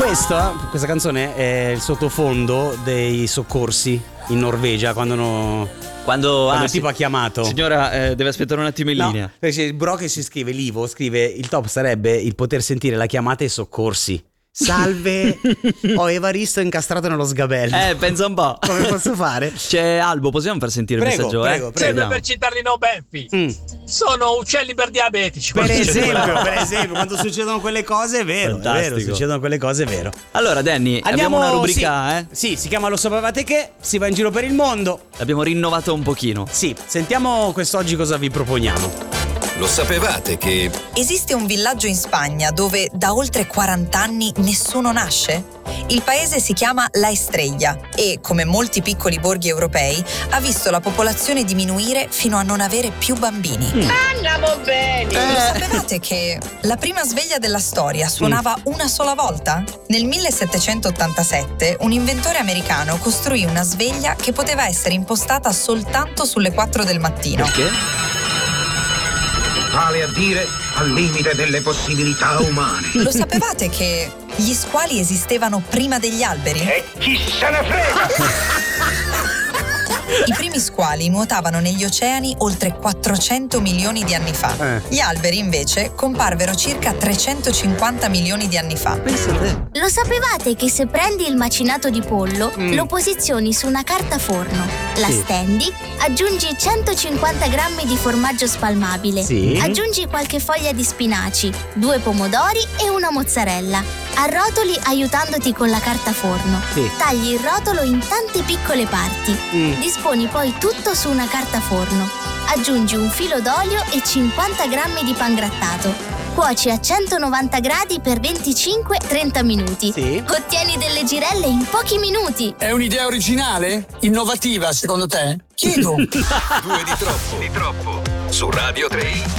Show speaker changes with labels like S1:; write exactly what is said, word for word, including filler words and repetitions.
S1: Questa, questa canzone è il sottofondo dei soccorsi in Norvegia quando, no,
S2: quando,
S1: quando
S2: ah,
S1: il tipo
S2: sì.
S1: ha chiamato.
S2: Signora, eh, deve aspettare un attimo in
S1: No,
S2: linea.
S1: perché il bro che si scrive, l'Ivo scrive: il top sarebbe il poter sentire la chiamata ai soccorsi. Salve, ho Evaristo incastrato nello sgabello.
S2: Eh, pensa un po'.
S1: Come posso fare?
S2: C'è Albo, possiamo far sentire
S1: Prego,
S2: il messaggio?
S1: prego,
S2: eh?
S1: prego.
S3: Sempre per citarli no Benfi.
S1: Mm.
S3: Sono uccelli per diabetici.
S1: Per
S3: quando succede
S1: esempio,
S3: quella
S1: per
S3: roba.
S1: esempio, quando succedono quelle cose è vero, è vero,
S2: Fantastico.
S1: succedono quelle cose è vero.
S2: Allora, Danny, abbiamo una rubrica,
S1: sì,
S2: eh?
S1: Sì, si chiama Lo sapevate che? Si va in giro per il mondo.
S2: L'abbiamo rinnovato un pochino.
S1: Sì, sentiamo quest'oggi cosa vi proponiamo.
S4: Lo sapevate che
S5: Esiste un villaggio in Spagna dove da oltre quaranta anni nessuno nasce? Il paese si chiama La Estrella e, come molti piccoli borghi europei, ha visto la popolazione diminuire fino a non avere più bambini.
S3: Andiamo bene.
S5: Lo sapevate che la prima sveglia della storia suonava una sola volta? Nel millesettecentottantasette un inventore americano costruì una sveglia che poteva essere impostata soltanto sulle quattro del mattino.
S2: Perché?
S6: Vale a dire al limite delle possibilità umane.
S5: Lo sapevate che gli squali esistevano prima degli alberi?
S6: E chi se ne frega?
S5: I primi squali nuotavano negli oceani oltre quattrocento milioni di anni fa.
S1: Eh.
S5: Gli alberi, invece, comparvero circa trecentocinquanta milioni di anni fa.
S2: Pensate.
S7: Lo sapevate che se prendi il macinato di pollo,
S1: Mm.
S7: lo posizioni su una carta forno, la
S1: Sì.
S7: stendi, aggiungi centocinquanta grammi di formaggio spalmabile,
S1: Sì.
S7: aggiungi qualche foglia di spinaci, due pomodori e una mozzarella. Arrotoli aiutandoti con la carta forno.
S1: Sì.
S7: Tagli il rotolo in tante piccole parti.
S1: Mm.
S7: Disponi poi tutto su una carta forno. Aggiungi un filo d'olio e cinquanta grammi di pangrattato. Cuoci a centonovanta gradi per venticinque trenta minuti.
S1: Sì.
S7: Ottieni delle girelle in pochi minuti.
S8: È un'idea originale? Innovativa, secondo te? Chiedo.
S4: Due di troppo, di troppo, su Radio tre.